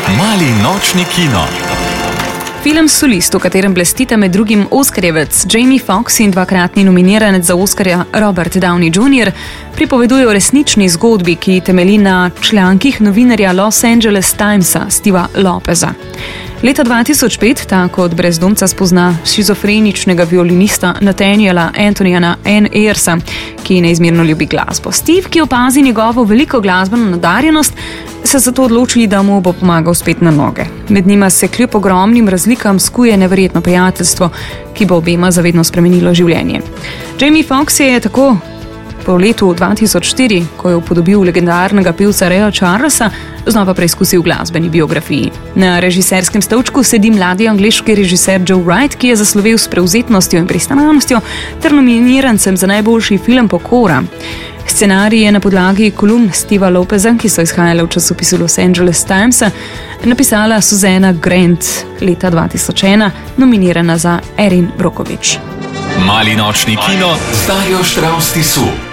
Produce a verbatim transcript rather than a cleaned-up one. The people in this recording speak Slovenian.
Mali nočni kino. Film Solist, v katerem blestita med drugim oskarjevec Jamie Foxx in dvakratni nominiranec za oskarja Robert Downey junior, pripoveduje o resnični zgodbi, ki temelji na člankih novinarja Los Angeles Timesa Steva Lopeza. Leta dva tisoč pet ta kot brezdomca spozna šizofreničnega violinista Nathaniela Anthonyja N. Ayersa, ki neizmerno ljubi glasbo. Steve, ki opazi njegovo veliko glasbeno nadarjenost, se zato odloči, da mu bo pomagal spet na noge. Med njima se kljub ogromnim razlikam skuje neverjetno prijateljstvo, ki bo obema zavedno spremenilo življenje. Jamie Foxx je tako po letu dva tisoč štiri, ko je upodobil legendarnega pevca Raya Charlesa, znova preizkusil glasbeni biografiji. Na režiserskem stolčku sedi mladi angleški režiser Joe Wright, ki je zaslovel s prevzetnostjo in pristanostjo ter nominirancem za najboljši film Pokora. Scenarij je na podlagi kolumn Steva Lopeza, ki so izhajale v časopisu Los Angeles Timesa, napisala Susana Grant, leta dva tisoč ena, nominirana za Erin Brockovich. Mali nočni kino z Darjo Štravs Tisu.